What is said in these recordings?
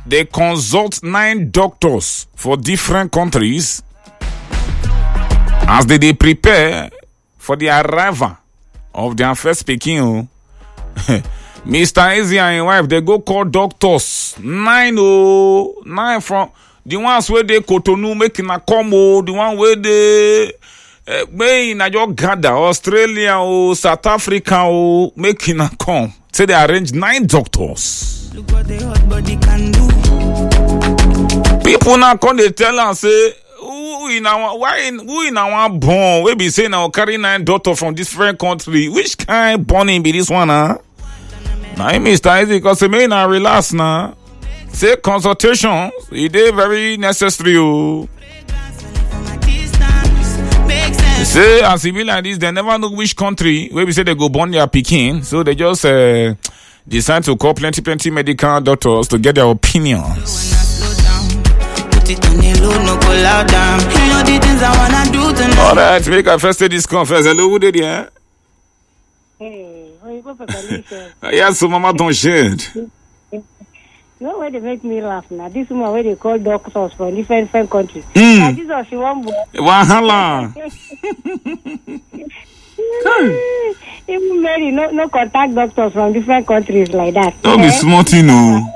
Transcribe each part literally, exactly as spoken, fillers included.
they consult nine doctors for different countries as they, they prepare for the arrival of their first Peking. Mister Eze and his wife, they go call doctors. Nine, oh, nine from the ones where they Cotonou making a combo, the one where they uh, in your gather Australia or South Africa or making a come. Say they arrange nine doctors. Look what the hot body can do. People now come they tell us say who in our why in who in our born we be saying now carry nine doctors from different country. Which kind born be this one, huh? Now, Mister Isaac, because the may not relax now. Say consultations, it is very necessary. Oh. Say, as it be like this, they never know which country where we say they go born their Peking, so they just uh, decide to call plenty, plenty medical doctors to get their opinions. All right, make a first this conference. Hello, who did you? Hey. Yeah, so Mama don't shed. You know where they make me laugh now? This woman where they call doctors from different different countries. Mm. Now, this was she one boy. Wahala. Even Mary, no, no contact doctors from different countries like that. Don't eh? be smart, you know.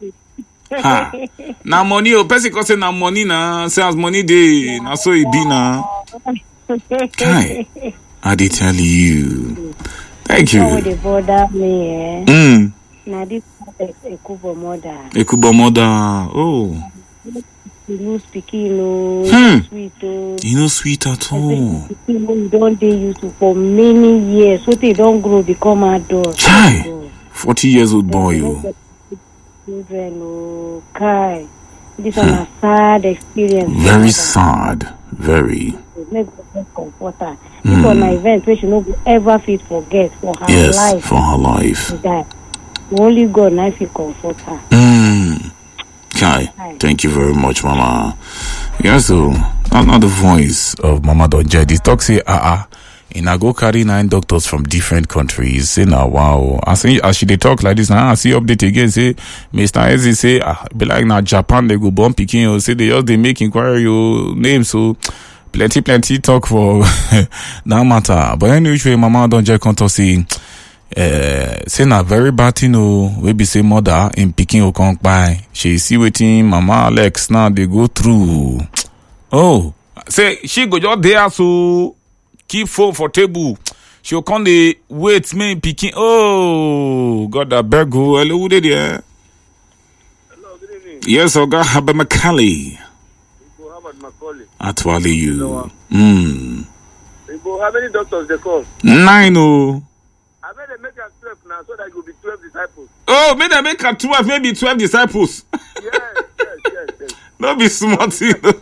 Ha. Now money, oh, person can say now money now. Say as money day, now so it be now. Kai, I did tell you. Thank you. Oh, they bother me, eh? Mm. Now this is a Kubo mother. A Kubo mother. Oh. You know, speaking, you know, hmm. sweet. Oh. You know, sweet at all. People don't they used to for many years, so they don't grow, become adults. Chai. Forty years old boy, oh. Children, oh, Kai. This is a sad experience. Very sad. Very. Make her comfort her. This mm. was an event which she no ever fit forget for her yes, life. Yes, for her life. That only God now fit comfort her. Mm. Kai, Hi. Thank you very much, Mama. Yeah, so I'm not the voice of Mama Donja. This talk say, ah, ah. And I go carry nine doctors from different countries. Say now, wow. I see as she they talk like this now. I see update again. Say Mister Eze say, ah, be like now Japan they go born Peking. You say they just they make inquiry your name. So plenty, plenty talk for that matter. But anyway, which way Mama don't just come to see. Uh, say na very bad thing. No, we be say mother in Peking will come by. She see waiting Mama Alex now they go through. Oh, say she go just there so. Keep phone for table. She'll come the wait me picking. Oh, God, that beg who? Hello, who did you? Hello, good evening. Yes, I got Habba Macaulay. Habba Macaulay. Atwali you. Hmm. How many doctors they call? Nine. Oh. I made them make a twelve now so that it will be twelve disciples. Oh, made them make a twelve, maybe twelve disciples. Yes, yes, yes, yes. Don't be smart, you know.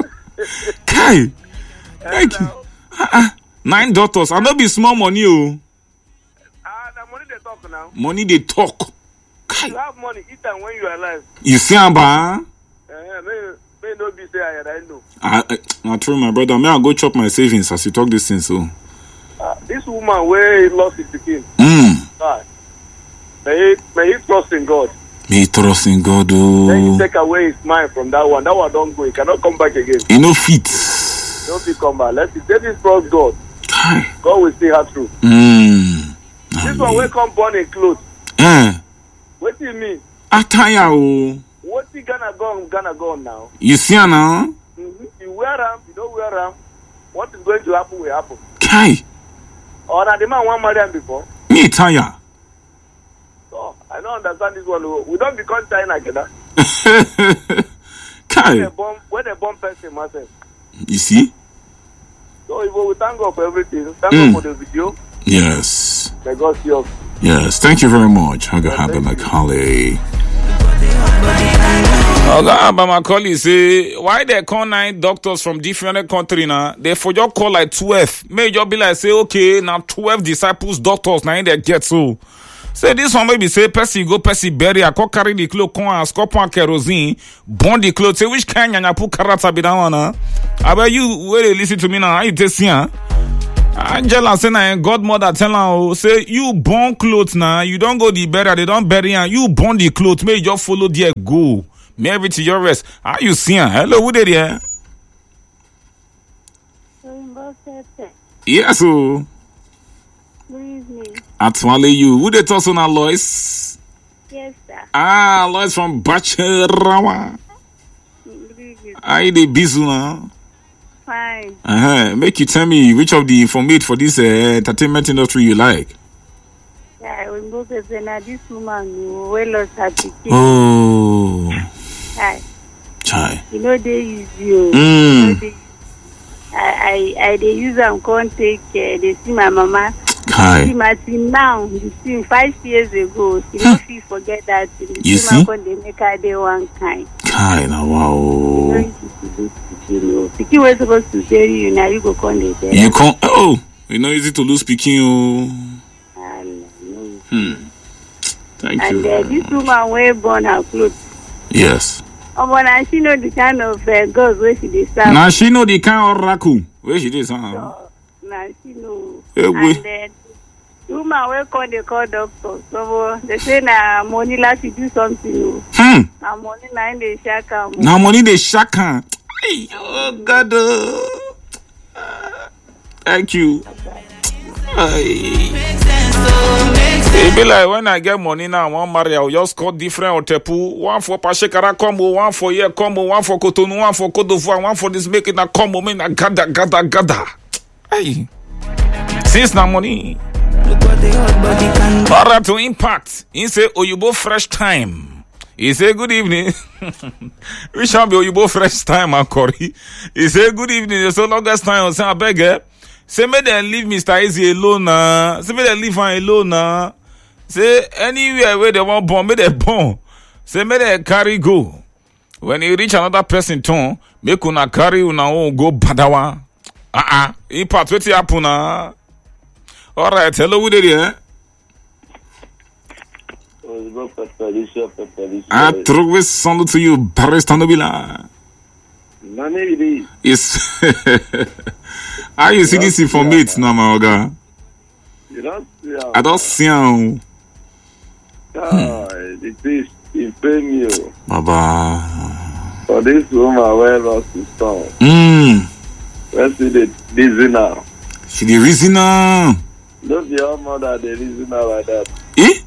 Kai. Thank you. Uh-uh. Nine daughters. I don't be small money, oh. Ah, the money they talk now. Money they talk. Kai. You have money, eat them when you are alive. You see, Amba? Eh, may may not be say I I know. I I, I told my brother, may I go chop my savings as you talk this thing, so. Uh, this woman where he lost his skin. Hmm. Ah. May he may he trust in God. May he trust in God, oh. Then you take away his mind from that one. That one don't go. He cannot come back again. He no fit. Don't be come back. Let's let this trust God. God will see her through. Mm. This one will come born in clothes. Eh. What do you mean? Attire, oh. What you gonna go gonna go now? You see her now? Mm-hmm. You wear them, you don't wear them. What is going to happen will happen. Kai. Or that the man want marry him before? Me tire. So I don't understand this one. We don't become China again. Kai. When they bomb, when they bomb person myself. You see? So if we thank God for everything, thank mm. God for the video. Yes. May God see us. Yes, thank you very much. Haga Habba Macaulay. Haga Habba Macaulay say, why they call nine doctors from different countries now? They for your call like twelve. May you be like say, okay, now twelve disciples, doctors, now they get so. Say this one maybe say Percy go Percy bury I go carry the clothes con and scope on kerosene, burn the clothes. Say which kind you put karata be that one? I bet you where they listen to me now. How you just see? Angela say na godmother tell her oh say you burn clothes now. You don't go the burial, they don't bury her. You burn the clothes. May you just follow there go. Mary to your rest. How you seeing? Hello, who did you? Yes, so. Good evening. Atwale you. Who they talk on Lois? Yes, sir. Ah, Lois from Bacherawa. I the bizu now. Fine. Uh-huh. Make you tell me which of the informate for this uh, entertainment industry you like. Yeah, we both say this woman who well lost her pikin. Oh. Hi. Chai. You know they use you. Mm. You know, they, I I I they use them can't take care. They see my mama. Hi. See my team now. You see five years ago. She don't feel forget that. You see? They make her day one kind. Hi, now wow. You know, Pikin was supposed to tell you now. You go con there. You can't. Oh, you know, easy to lose Pikin. Oh. And, no. Hmm. Thank and you. uh, this woman wear born her clothes. Yes. Oh, but now she know the kind of uh, girls where she dey serve. Now she know the kind of raku where she is, huh? So, now she know. Hey, and then the woman wey call they call doctor. So they say na money last to do something. Hmm. Na money na in the shaka. Now money they shaka. Hey, oh God. Uh, thank you. It be like when I get money now, I want marry, I'll just call different Otepu. One for Pashekara combo, one for Ye combo, one for Cotonou, one for Côte d'Ivoire, one for this making a combo, man, a gada, gada, gada. Hey, since now money. Alright, to Impact. He say, Oyibo fresh time. He say, good evening. We shall be Oyibo fresh time, Akori. He say, good evening. So longest time, I say, I beg eh. Say, may they leave Mister Easy alone, nah. Say, may they leave her alone, nah. Say, anywhere where they want bomb, may they bomb. Say, may they carry go. When you reach another person turn, make una carry una own go badawa. Ah, uh-uh. Impact, what's happen, nah? Alright, hello, who did you? I throw this sound to you, Paris Tanobila. Yes. How you see this informate now, my oga? You don't see how. I don't see how. Ah, it is in pain you. Baba. For this woman where lost his son. Hmm. Let's see the reason now. She the reason now. Don't be all mother the reason now like that. Eh?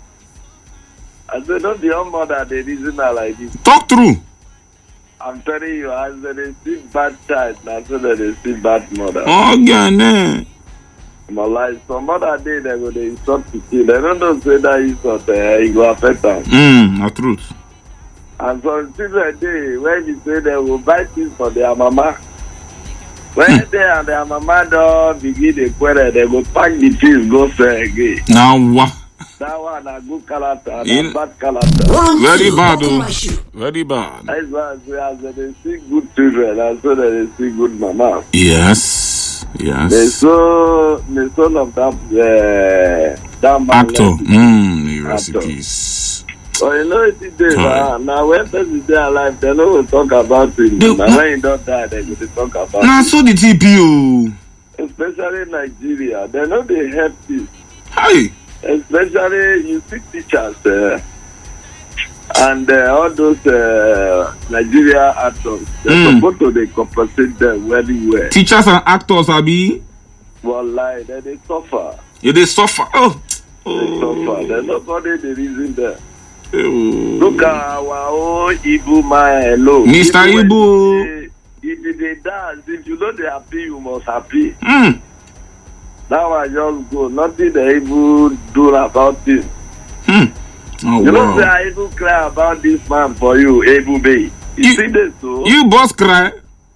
I said, don't be all mother the reason now like this. Talk through. I'm telling you, as they see bad child, that's so that they see bad mother. Oh, God, nah. My life, some other day they go, they insult to kill. They don't know say that insult, uh, it go affect them. Hmm, the truth. And some children, they, when you say they will buy things for their mama, when hmm. they and their mama don't begin the quarrel, they go pack the things, go sell again. Now, what? That one a good character, and In, a bad character. Very bad, oh. Very bad. That's why as they see good children, and so that they see good mama. Yes, yes. They saw the son of that uh, that man. Actor, hmm, recipes. Oh, you know it is now. Now when person is alive, they don't talk about him. They, now when he don't die, they will talk about now, him. so the T P O. Especially in Nigeria, they know they help this. Hi. Especially you see teachers uh, and uh, all those uh, Nigeria actors. They're mm. supposed to they compensate them very well. Teachers and actors, Abi. Well, like they, they suffer. Yeah, they suffer. Oh, oh. They suffer. There's nobody the reason there. Oh. Look at our own Ibu man hello. Mister Ibu. If they dance, if you know they happy, you must happy. Mm. Now I just go. Nothing they even do about it. Hmm. Oh, you wow. know, say I even cry about this man for you, Ebu Bay. You, you see this, so? You boss cry?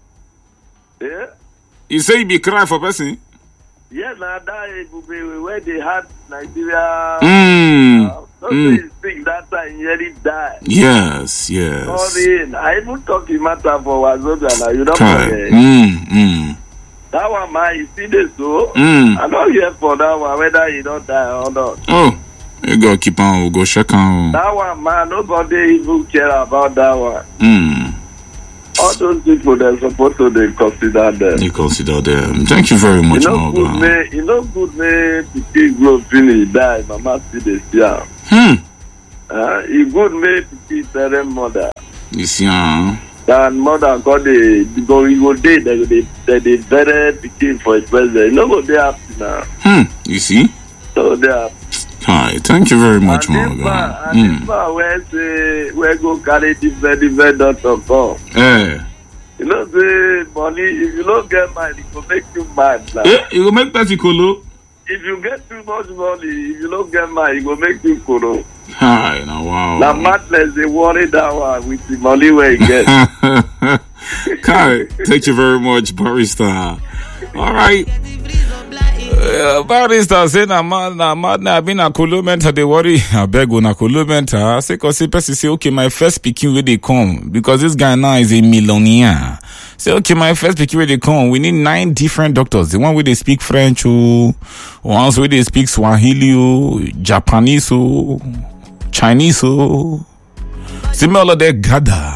Yeah. You say you be cry for person? Yes, now that Ebu Bay, where they had Nigeria. Hmm. Uh, not mm. say sick that time, he really died. Yes, yes. Sorry, I even talk in matter for Wazobia now. You don't forget. Hmm. Hmm. That one, man, you see this, so? Mm. I'm not here for that one, whether he don't die or not. Oh, you go keep on, go check on. That one, man, nobody even care about that one. Mm. All those people, they're supposed to they consider them. You consider them. Thank you very much, you know, good man. You know, good man, the kid grow finish, die, mama see the see. Hmm. Uh, he good man, the kid tell them mother. You see, uh. And mother got the go you go day they they they they very picking for his president. No go they happy now. Hmm. You see? So they are. Hi, thank you very much, Morgan. Morgan. And this man where say where go carry different different doctor come. Eh. You know the money if you don't get money it will make you mad now. Eh, it will make person colo. If you get too much money, if you don't get money, it will make you colo. Hi, now wow. Now madness they worry that one with the money where you get. Kai, thank you very much, Barrister. All right. Uh, Barrister say na mad na mad na been a colomenta they worry. I beg on a colomenta. Say cause the person say okay my first picking where they come because this guy now is a millionaire. Say okay my first picking where they come. We need nine different doctors. The one where they speak French, oh, ones where they speak Swahili, oh, Japanese, oh, Chinese, oh. See me all of that gather.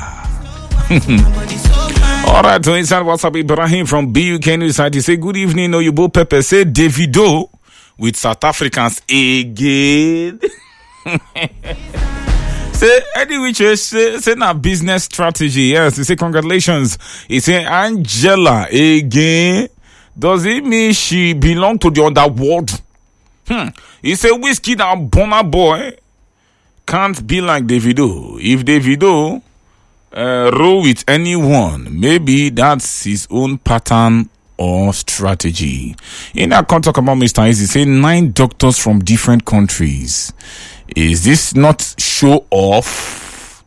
All right, so inside WhatsApp, Ibrahim from B U K News side. He say, good evening, Oyibo Pepe. Say, Davido with South Africans again. Say, any which way, say, say, na business strategy. Yes, he say, congratulations. He say, Angela again. Does it mean she belong to the underworld? Hmm. He say, Whiskey, that Burna Boy can't be like Davido. If Davido Uh, roll with anyone, maybe that's his own pattern or strategy. In that context, talk about Mister Easy, say nine doctors from different countries. Is this not show off?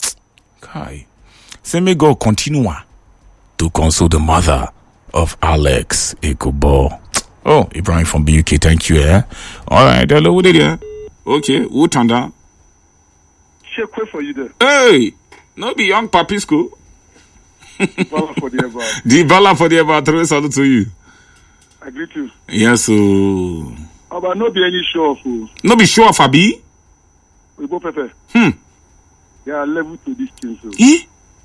Kai, say may God continue to console the mother of Alex Ekubo. Oh, Ibrahim from B U K, thank you. Eh? All right, hello, what did you? Okay, who turned down? Check for you there. Hey. No be young papi school. Bala for the about. The bala for the about. Throw salute to you. I greet you. Yes, so. About no be any show off. No be show off, Abi. We go Pepe. Hmm. There are levels to this thing, so. Eh?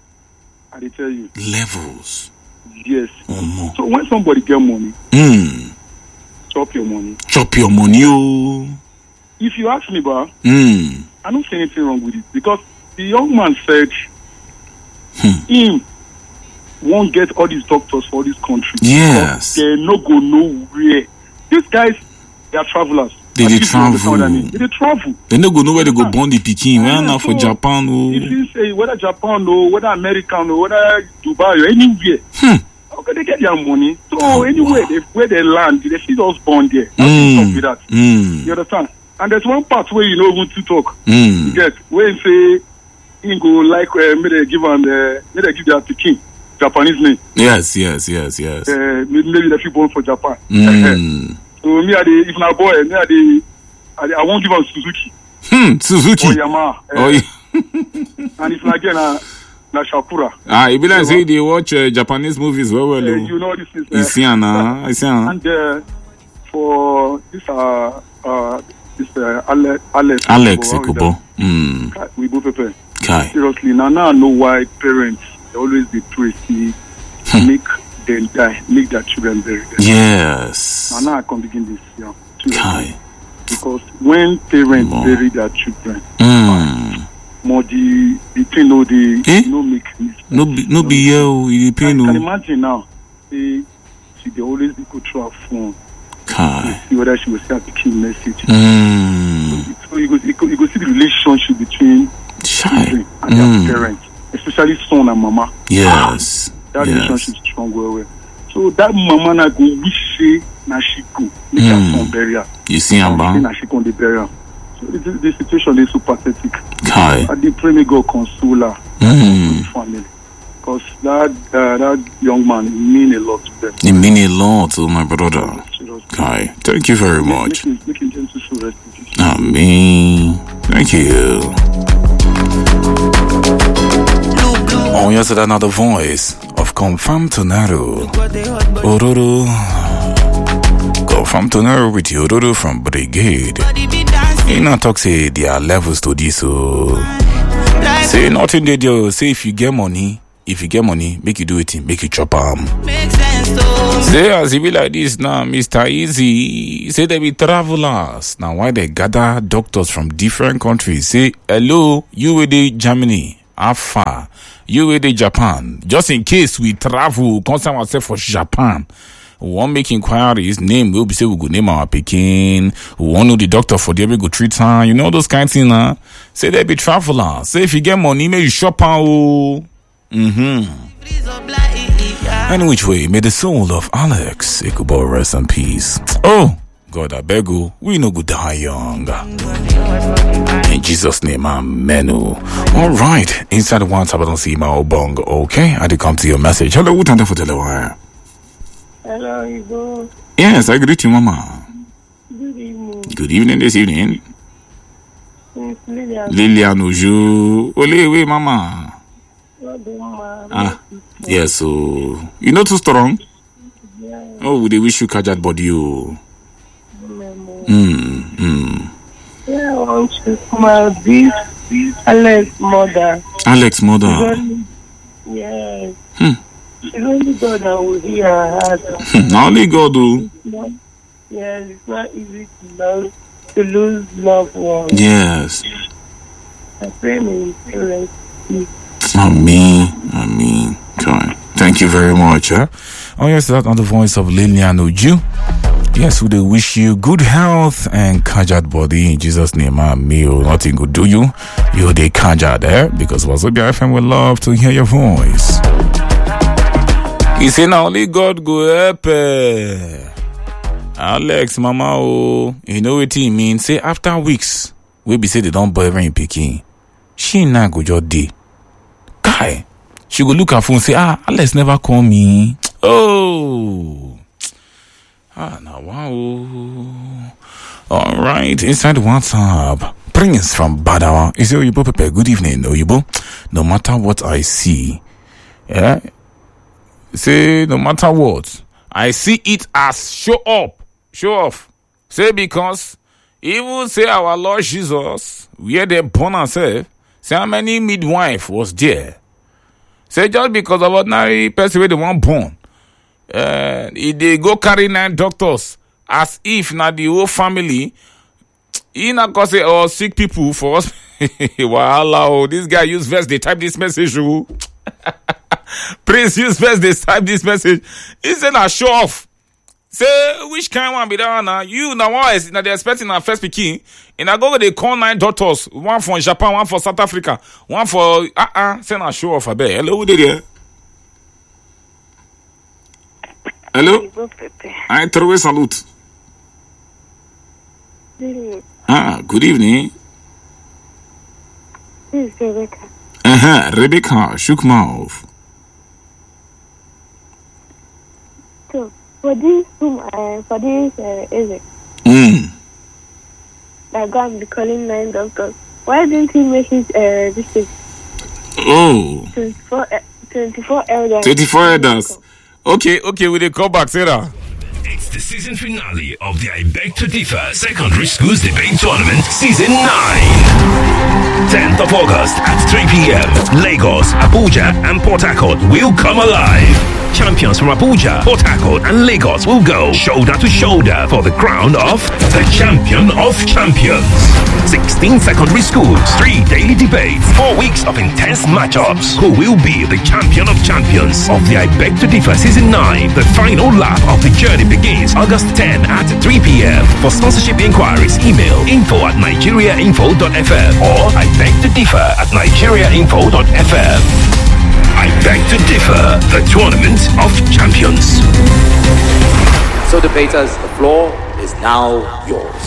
I dey tell you. Levels. Yes. Um, so when somebody get money, hmm. chop your money. Chop your money, oh. If you ask me, ba, hmm. I don't see anything wrong with it because the young man said hmm. him won't get all these doctors for this country. Yes. They no go nowhere. These guys, they are travelers. They they travel. I mean. They, they travel. They no go know where they go born the Peking. Where now for so, Japan, oh. If you say whether Japan or whether American or whether Dubai or anywhere, hmm. how can they get their money? So oh, anywhere wow. they, where they land, they see us born there. Mm. Nothing with that. Mm. You understand? And there's one part where you know even to talk. Mm. You get where you say you go like uh, may they give and uh, may they give their Peking Japanese name. Yes, yes, yes, yes. Uh, maybe they feel born for Japan. Mm. So me are the if not boy, me are the I, I won't give them Suzuki. Hmm, Suzuki. Or Yamaha. Uh, oh, yeah. and if not again, uh, na Shakura. Ah, it be like say they watch uh, Japanese movies very well. Uh, you know this is. Uh, Isiana, Isiana. And uh, for this uh uh this uh, Ale, Alex Alex Ekubo. Hmm. We both prepare. Kai. Seriously, now now I know why parents they always be pray see make them die, make their children bury them. Yes. And now I can begin this, yeah. Kai. Because when parents Bon. bury their children, Mm. more the the thing no the Eh? no make sense. No be no be here oh, you dey I pain can oh. imagine now. They she they always be go through her phone. Kai. See whether she will start picking message. Mm. So you go, you go you go see the relationship between Shy. children and Mm. their parents, especially son and mama. Yes. That Yes. relationship is strong well well. So that mama na go wish say na she go make her Mm. son bury her. You see And say Amba? na she go dey bury her. So the, the situation is so pathetic. Kai. I dey pray may God console her Mm. family. Because that uh, that young man mean a lot to them. It mean a lot to my brother. Seriously. Kai. Thank you very much. Make him, make him gentle so rest in peace. Amen. Thank you. Oh, yes, another voice of Confirm Tornado. Ororo. Confirm Tornado with Ororo from Brigade. You know, talk say there are levels to this. So, say nothing they do. Say if you get money, if you get money, make you do it, make you chop arm. Say as it be like this now, Mister Easy. Say they be travelers. Now why they gather doctors from different countries? Say hello, you with the Germany. How far? You with the Japan. Just in case we travel, concern ourselves for Japan. We want make inquiries, name, we'll be say we go name our Peking. We want to know the doctor for the we go treat her. You know those kinds of things, huh? Say they be travelers. Say if you get money, may you shop out. Mm-hmm. Any which way, may the soul of Alex Ikubo rest in peace. Oh, God, I beg you, we no go die young. In Jesus' name, amen. All right, inside the one tab, I don't see my old bong. Okay, I did come to your message. Hello, what time for the Hello, Ibo. Yes, I greet you, Mama. Good evening. Good evening this evening. It's Lilian. Lilian Uju. Ole, wait, Mama. Mama. Ah, yes, so you know too strong? Yeah. Oh, they wish you catch that body, you. Hmm, hmm. Yeah, I want to come out this, this Alex mother. Alex mother. Only, yes. Hmm. It's only God that will hear her heart. Not only God, though. Not, yes, it's not easy to love, to lose loved ones. Yes. I pray may parents see. Amen. Amen. Joy. Thank you very much. Huh? Oh, yes, that on the voice of Lilian Uju. Yes, we do wish you good health and kajad body in Jesus' name. Amen. Nothing good do you. You the kajad there because Wazobia F M would love to hear your voice. He say now only God go help. Uh, Alex, Mama, oh, you know what he mean? Say after weeks, we be say they don't boy in Peking. She not go just day. Guy, she go look at phone and say, ah, Alex never call me. Oh. Ah, now wow. All right, inside WhatsApp. Prince from Badawa. Is it Oyibo Pepe? Good evening, Oyibo. No matter what I see, yeah. Say no matter what, I see it as show up, show off. Say because even say our Lord Jesus, where they born ourselves. Say how many midwife was there. Say just because of ordinary person where they want born. Uh, if they go carry nine doctors as if not the whole family, he not cause say oh sick people for us. Wahala, oh, this guy use verse, they type this message. Oh. Prince use verse, they type this message. He said a show off. Say which kind one be that now? You now one is now they expecting our first Peking. And I go they call nine daughters, one from Japan, one for South Africa, one for uh uh send a show off a bit. Hello, who did you? Hello? I throw a salute. Ah, good evening. This is Rebecca. Uh-huh, Rebecca, shook mouth. So, for this, uh, for this, uh, Isaac, Mm. I'm going to be calling nine doctors. Why didn't he make it, uh, this thing? Oh. twenty-four, uh, twenty-four elders. twenty-four elders. Okay, okay, we will call back, Sarah. It's the season finale of the I Beg to Differ Secondary Schools Debate Tournament Season nine. tenth of August at three p.m. Lagos, Abuja and Port Harcourt will come alive. Champions from Abuja, Port Harcourt and Lagos will go shoulder to shoulder for the crown of the Champion of Champions. sixteen secondary schools, three daily debates, four weeks of intense matchups. Who will be the Champion of Champions of the I Beg to Differ Season nine? The final lap of the journey begins August tenth at three p.m. For sponsorship inquiries, email info at nigeriainfo dot f m or I beg to differ at nigeriainfo dot f m. I Beg to Differ, the Tournament of Champions. So debaters, the floor is now yours.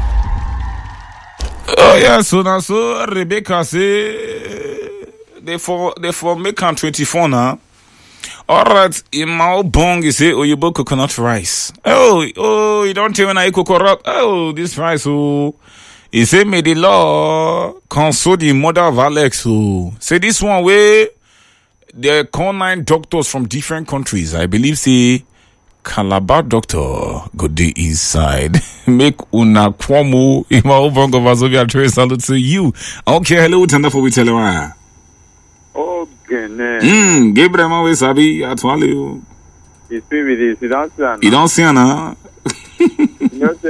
Oh yeah, so now so Rebecca say they for they for make am twenty-four now. All right, in my bong you say Oyibo coconut rice. Oh, oh, you don't tell when I coconut. Oh, this rice. Oh, he say may the law console the mother of Alex. Oh, say this one way they call nine doctors from different countries. I believe say Calabar doctor go the inside. Make una kwamo in my own bong of Azovia Trace. Salute to you. Okay, hello, tender for we tell you. Okay, ne. Hmm, Gabriel Mawe Sabi atwale. You speak with this, you don't see, You don't see na. you know, say,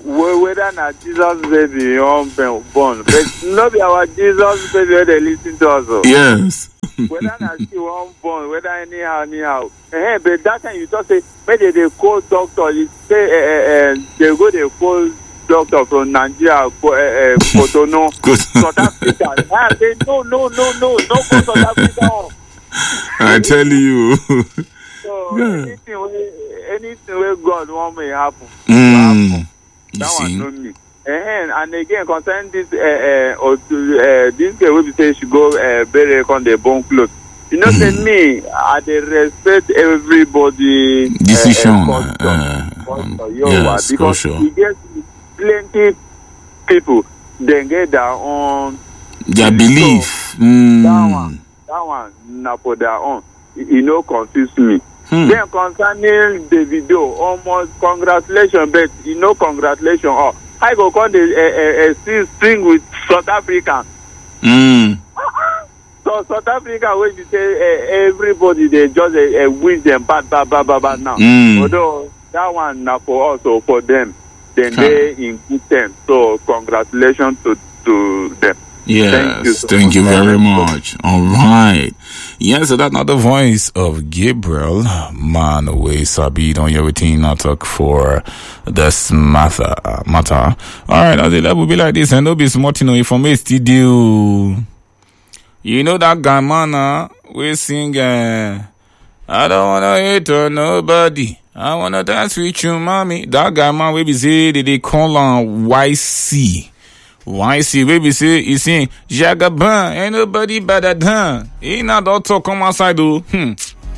whether na Jesus baby or born, but no be our Jesus baby where they listen to us. Oh. Yes. Whether na she one born, whether anyhow, anyhow. Eh, but that time you just say, maybe they call doctor. You say, uh, uh, they go they call doctor from Nigeria, uh, uh, Cotonou, South Africa. I say no, no, no, no, no, go South Africa. I tell you. So yeah. anything, anything where God want may happen. Mm. happen. That one know me. And, and again, concerning this, uh, uh, or to, uh, this girl will be saying she go uh, bury on the bone clothes. You know, say mm. me, I they respect everybody decision. Uh, uh, culture, uh, yes, because sure. we get plenty people they get their own their belief. So, mm. That one, that one, not for their own. You know, confuse me. Hmm. Then concerning Davido, almost congratulations, but you know, congratulations. Oh, I go call the uh, uh, uh, string with South Africa. Mm. So South Africa, when you say uh, everybody, they just uh, uh, wish them bad, bad, bad, bad, bad now. Mm. Although that one not for us or for them, then huh. they in good terms. So congratulations to to them. Yes, thank you, so thank you very much. All right. Yes, so that's not the voice of Gabriel, man away Sabi on your routine not talk for this matter. matter. All right, I think that will be like this, and there'll be smart, you know, information do. You know that guy, man, uh, we sing, uh, I don't wanna hate on nobody. I wanna dance with you, mommy. That guy, man, we be say they call on Y C. Why see baby say he saying Jagaban ain't nobody better than he not don't talk come outside though. Hmm.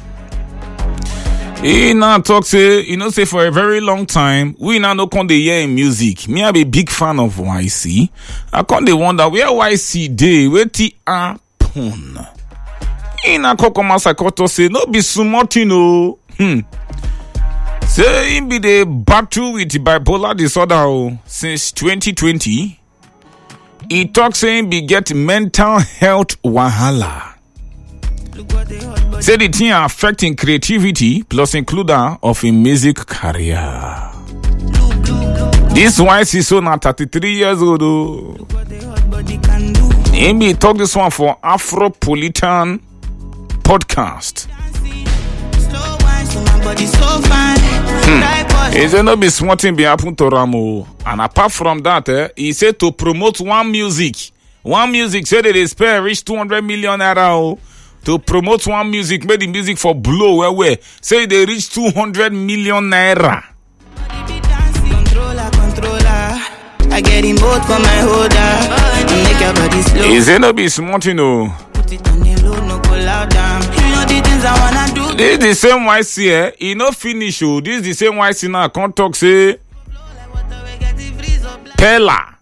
He not talk say you know say for a very long time we now no come dey hear him music. Me I be big fan of Y C. I come dey wonder where Y C dey where T happen. He not come outside to say no be small thing oh. Hmm. Say he be the battle with bipolar disorder oh, since twenty twenty. He talks saying be get mental health wahala. Say the thing affecting creativity plus includer of a music career. This Y C so now thirty-three years old. Oh. He be talk this one for Afropolitan podcast. Hmm. He said no be small thing be happen to Ramo. And apart from that, eh, he said to promote one music. One music, say that they spend reach two hundred million naira to promote one music, made the music for blow where where. Say they reach two hundred million naira. Controller, controller. I get him both for my holder. Make your body slow. He said no be small thing no. Put it on the load, no pull out down. You know the things I wanna do. This the same Y C, eh? He no finish, oh. This the same Y C now. Can't talk, say. Pella.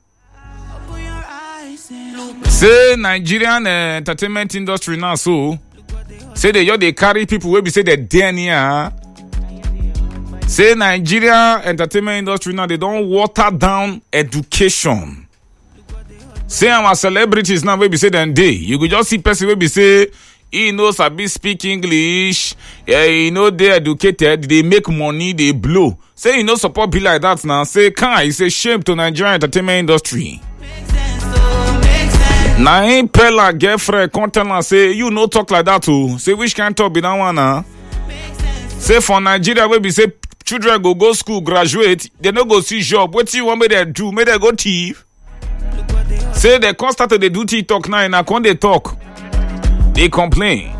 Say Nigerian uh, entertainment industry now, so. Say they, they carry people where we say they're there near. Say Nigeria entertainment industry now, they don't water down education. Say our celebrities now, where we say them day. You could just see person where we say, he knows a bit speak English. Yeah, you know they educated. They make money. They blow. Say you know support be like that now. Say can it's a shame to Nigerian entertainment industry. Now ain't Pella girlfriend come tell her say you no talk like that too. Say which kind talk be that one now? Say for Nigeria where we say children go go school graduate they no go see job. What you want me they do? May they go thief? Say they come start to they do TikTok now and I can't they talk. They complain.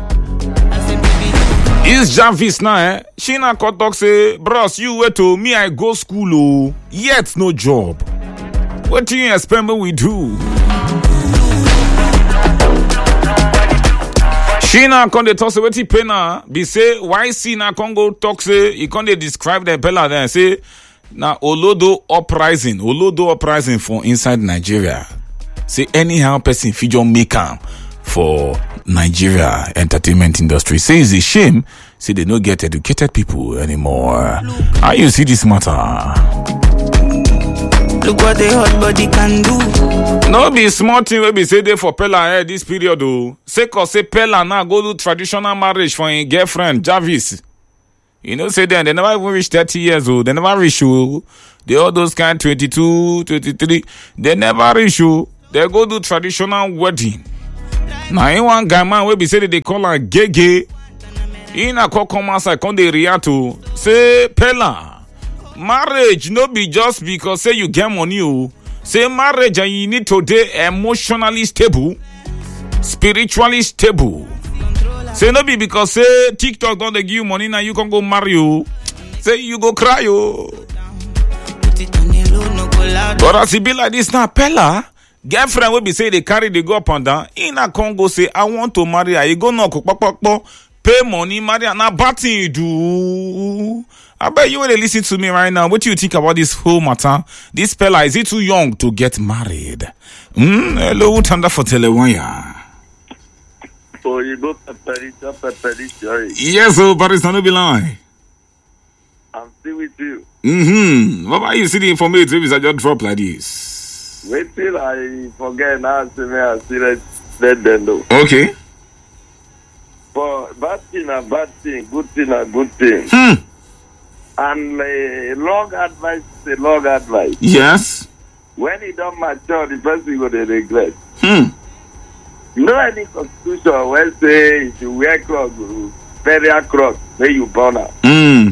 It's Jarvis now, eh? She na talk say, bros, you wait to me, I go school, oh, yet no job. What do you expect me we do? She na come they talk say, what you pay now? Be say, why see na come go talk say, you can't describe the pella there, say, na Olodo uprising, Olodo uprising for inside Nigeria. Say, anyhow person figure make am for Nigeria entertainment industry. Say it's a shame. Say they don't get educated people anymore. How you see this matter? Look what the hot body can do. No be small thing wey be say dey for Pella eh, this period though. Say cause say Pella now go do traditional marriage for him girlfriend Jarvis. You know, say then they never even reach thirty years old. They never reach you. They all those kind twenty-two, twenty-three. They never reach you. They go do traditional wedding. Now, in one guy man will be say they call her gege. In a call come outside, come they react to say Pella. Marriage no be just because say you get money. Oh. Say marriage and you need to be emotionally stable, spiritually stable. Say no be because say TikTok don't they give you money now you can go marry you. Say you go cry you. But as it be like this now, Pella, girlfriend will be say they carry they go up and down. In a Congo say I want to marry her. You go knock pop pop pop, pay money, marry her. Now bad thing you do. I bet you will listen to me right now. What do you think about this whole matter? This Pella, is he too young to get married? Hmm. Hello, Tanda for Telewaya. Oh, you go peppery, peppery, sorry. Yes, oh, but it's not be lie. I'm still with you. Mm-hmm. What about you sitting for me? Maybe I just drop like this. Wait till I forget now. See me, I see that let them know. Okay. But bad thing a bad thing, good thing a good thing. Hmm. And uh, long advice is a long advice. Yes. When it don't mature, the person go to regret. Hmm. You know any constitution when say if you wear clothes, burial clothes, then you burn out. Hmm.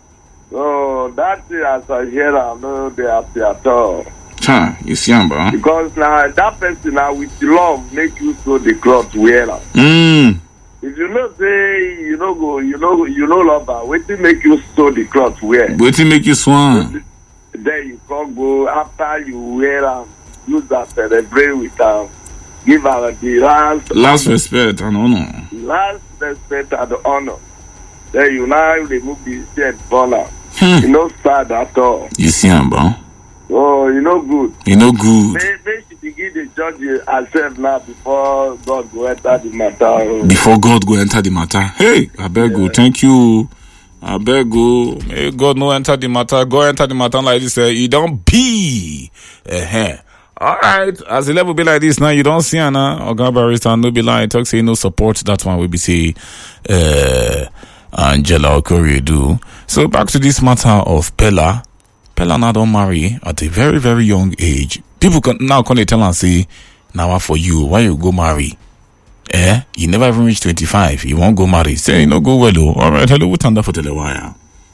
So that thing as I hear, I know they happy at all. Cha, you see, bro. Because now that person now with love make you so the clothes wear out. Hmm. If you know say you know go, you know you know lover, wait till make you sew the cloth wear. Wait till make you swan. Then you can't go after you wear them, use that celebrate with them, give her the last last respect and honor. Last respect and honor. Then you now remove the shirt burner. Hmm. You know sad at all. You see, bro. Oh, you know good. You know good. They, they should begin to judge herself now before God go enter the matter. Before God go enter the matter. Hey, I beg you, yeah. Thank you. I beg you. May God no enter the matter. Go enter the matter like this. Uh, you don't be. Uh-huh. All right. As the level be like this now, you don't see Anna. Oga Barrister no be lying. Talk say no support. That one will be say uh, Angela Okorie do. So back to this matter of Pella. Pella now don't marry at a very, very young age. People can now can they tell and say, now for you, why you go marry? Eh? You never even reach twenty-five. You won't go marry. Say, you know, go well. Oh. All right. Hello, what under for Telewire?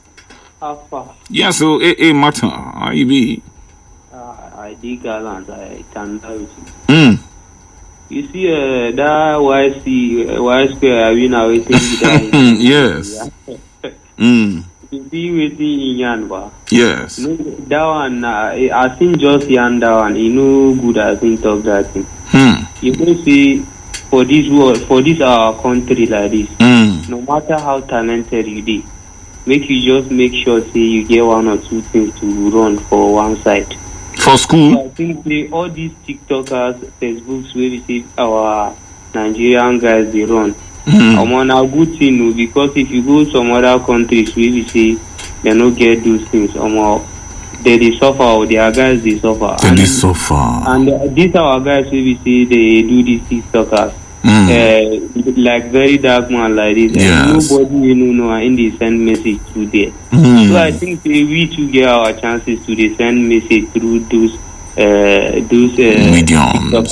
Alpha. Yeah, so, eh, eh, matter. How you be? Uh, I dig gallant. I can with you. Hmm. You see, uh, that Y C, uh, Y square, I mean, I was thinking yes. Hmm. You see, waiting in Yanwa. Yes. No, that one, uh, I think just Yan that one, you know, good, I think, talk that thing. Hmm. You can see, for this world, for this our country like this, mm. no matter how talented you be, make you just make sure say you get one or two things to run for one side. For school? So I think they, all these TikTokers, Facebooks, where we see our Nigerian guys they run. Mm. I'm on a good thing no, because if you go some other countries where we see they don't get those things, um, they they suffer or their guys they suffer. They, they suffer. And uh, these are our guys where we see they do these TikTokers. Mm. Uh, like very dark man like this. Yes. And nobody you know know in the send message through there. Mm. So I think uh, we to get our chances to the send message through those uh, those uh, mediums.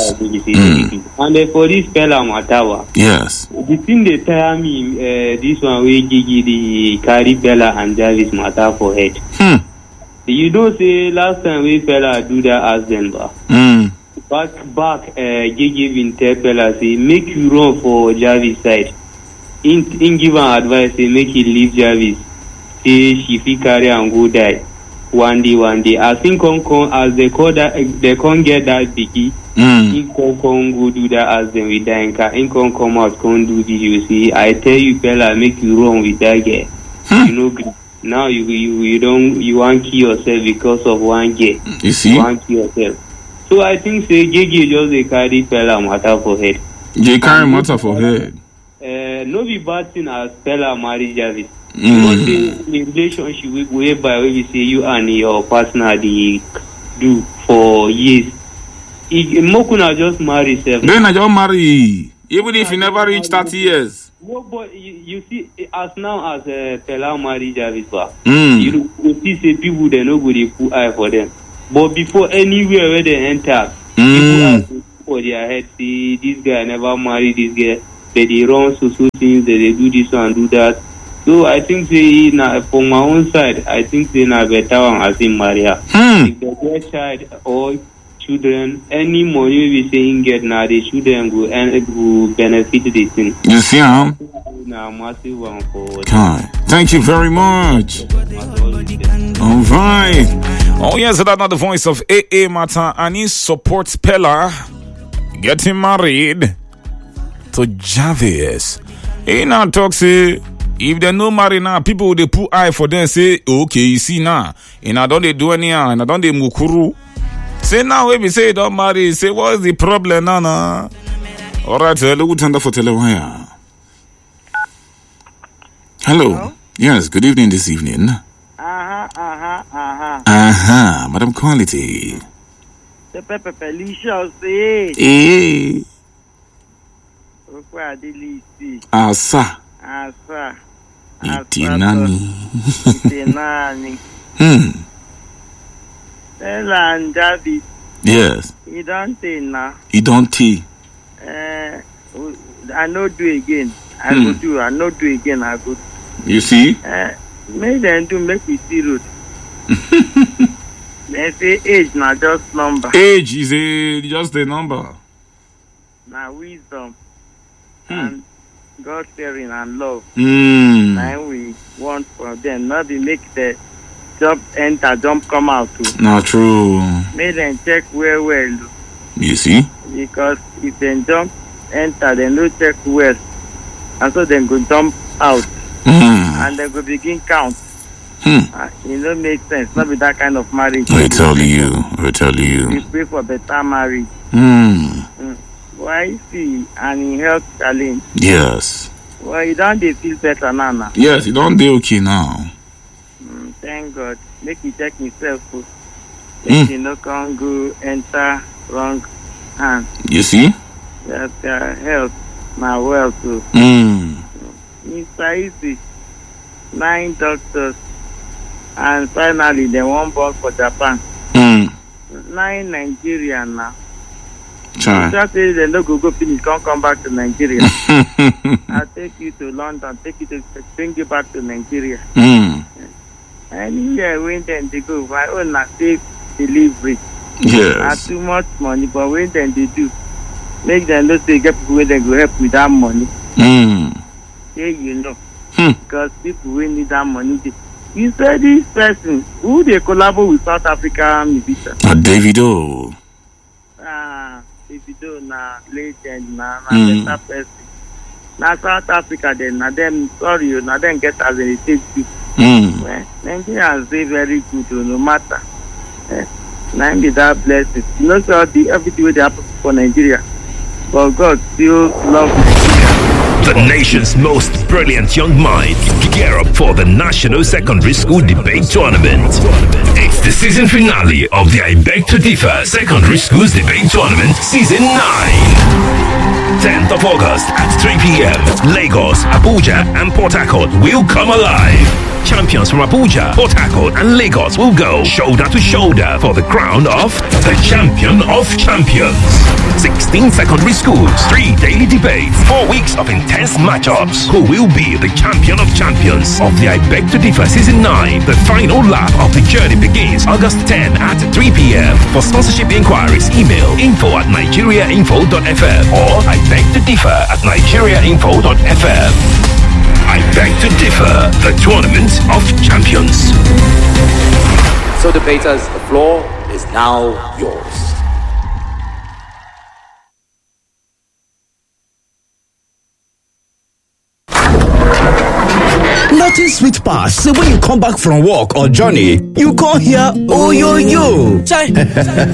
Mm. And uh, for this Pella Matawa, yes. The thing they tell me uh, this one we Gigi the carry Pella and Jarvis matter for head. Hmm. You don't say last time we Pella do that as Denver. Hmm. Back, back, uh, Gigi been tell Pella say make you run for Jarvis side. In, in give an advice say make you leave Jarvis. Say she fi carry and go die. One day, one day. I think come, come, as they call that, they can't get that biggie. Mm. In come, come go do that as them with that car. In come, come out, come do video. See, I tell you, Pella, make you run with that girl. Hmm. You know, now you, you, you don't, you want to kill yourself because of one girl. You see? You want to kill yourself. So I think say Gigi just they carry Pella matter for head. They carry matter for head. Uh, no be bad thing as Pella marry Jarvis. Mm. Because the relationship whereby we say you and your partner they do for years. If Mokuna just marry self. Then I just marry. Even if you never reach thirty years. No, but you, you see, as now as uh, Pela married Jarvis, mm. you, you see, say people they nobody put eye for them. But before anywhere where they enter, mm. people have for their head, see, this guy never married this girl. They, they run so so things, they, they do this one, do that. So I think say, na, from my own side, I think they na better one as in Maria. Mm. If they get child or children, any money we saying get now, the children go and go benefit the thing. You see, huh? Now, massive one for. Okay. Thank you very much. All right. Oh yes, that's not the voice of A A Mata, and he supports Pella getting married to Jarvis. He now talks say if they no marry now, people they put eye for them say okay, you see now, and I don't they do anyhow, and I don't they mukuru. Say now when we say don't marry, say what is the problem now? Nah? All right, uh, look at for Telewire. Hello. Hello. Yes. Good evening. This evening. Uh huh. Uh huh. Uh huh. Uh huh. Madam Quality. The Pepe Felicia say. Eh. Pourquoi delisi? Asa. Asa. Itinani. Itinani. Hmm. Ella and David. Yes. You don't say now. You don't tea. Uh, I no do again. I hmm. go do. I no do again. I go. You see? Uh, make them do make we see road. They say age na just number. Age is a just a number. Na wisdom hmm. and God fearing and love. Mm. Now we want for them. Not be make the jump enter, jump come out too. Not true. Make them check well well. You see? Because if they jump enter, they no check well, and so they go jump out. Mm. And they go begin count. Hmm. Uh, it don't make sense. Not be that kind of marriage. I tell you, I tell you. We pray for better marriage. Mm. Mm. Why see and in health challenge? Yes. Well, you don't they feel better now, now. Yes, you don't do okay now. Mm, thank God. Make me check myself. Make mm. you no can go enter wrong hand. You see? That uh, health, my wealth too. Mm. Mister Easy, nine doctors, and finally they won't born for Japan. Mm. Nine Nigeria now. Try. Just say they no go go finish, can't come back to Nigeria. I'll take you to London, take you to bring you back to Nigeria. Mm. Anywhere when then they go, my own na safe delivery. Yes. Not too much money, but when then they do, make them know say get people where they go help with that money. Mm. Yeah, you know. Hmm. Because people will need that money. They, you say this person, who they collaborate with South African musician? Uh, Davido. Ah, Davido na legend, na, na mm. better person. Na South Africa then, na them, sorry, na them get as they take you. Mm. Well, Nigerians say very good, no matter. Eh, na be that blessing. You know, so the, everything they happen for Nigeria. But God still loves Nigeria. The nation's most brilliant young minds gear up for the National Secondary School Debate Tournament. It's the season finale of the I Beg to Differ Secondary Schools Debate Tournament Season nine. tenth of August at three p.m. Lagos, Abuja and Port Harcourt will come alive. Champions from Abuja, Port Harcourt and Lagos will go shoulder to shoulder for the crown of the Champion of Champions. sixteen secondary schools, three daily debates, four weeks of intense matchups. Who will be the Champion of Champions of the I Beg to Differ Season nine? The final lap of the journey begins August tenth at three p.m. For sponsorship inquiries, email info at nigeriainfo dot f m or I beg to differ at nigeriainfo dot f m. I Beg to Differ, the Tournament of Champions. So debaters, the floor is now yours. Nothing sweet pass. Say when you come back from work or journey, you come here, oh yo yo.